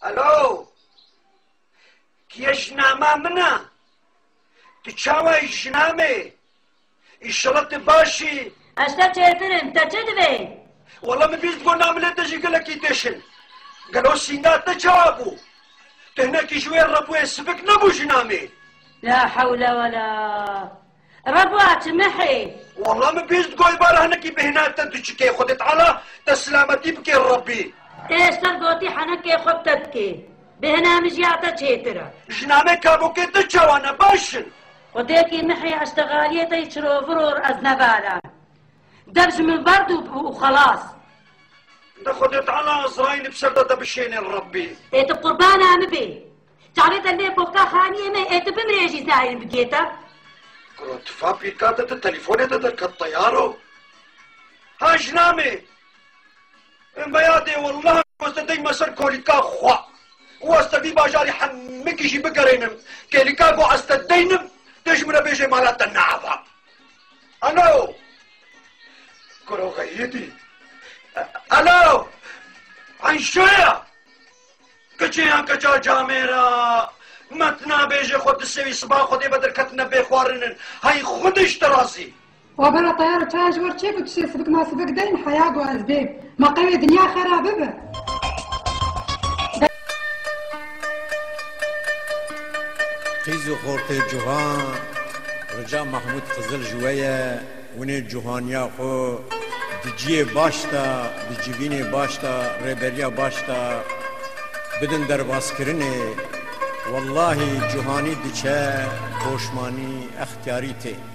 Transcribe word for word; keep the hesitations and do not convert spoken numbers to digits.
الو کیه جناما منه تو چاوه جنامه ایشالله تو باشی اشتا چهترم تا چه دوی؟ والله من بیست گو نامله تجی گلکی دشن گلو سینگات نچابو تهناكي شوية ربوه سبك نبو جنامي لا حول ولا ربوه تمحي والله ما بيزد قوي بارا هناكي بهنات تدوشكي خدت على تسلامتي بكي ربي ايش تلقوتي حنكي خبتتكي بهنا مجيعتا تشيترا جنامي كابو كي تجوانا باشن وديكي محي اشتغاليتا يشرو فرور ازنبالا دبج من برد وخلاص ده خدت على ازراين بسردة بشين الربي ايت قربانا عم بي تعرفت اللي بوكا خانية ما ايت بمريجي زاين بقيتا كنت فابي كاتت التليفون ده درك الطيارو ها جنامي بيادي والله واستدي مسر كوليكا خوا واستدي باجاري حمكي شي بقرينم كوليكا قو استدينم تجمنا بيجي مالات النعفة الو كرو غيدي الو عن شوية كچيان كچا جاميرا متنا بيجي خود السوي صباح خودي بدر كتنا بيخوارنن هاي خودش تراسي وبلا طيارة تاج ورشيك وتشي سبك ما سبك دين حياة وأسباب ما قوي دنيا خرابة به قيزو خورتي جوهان رجاء محمود فضل جوية وني جوهانيا خو دجيه باشتا دجيبيني باشتا ريبريا باشتا بدن درباس كرني والله جوهاني دچه خوشماني اختياري تي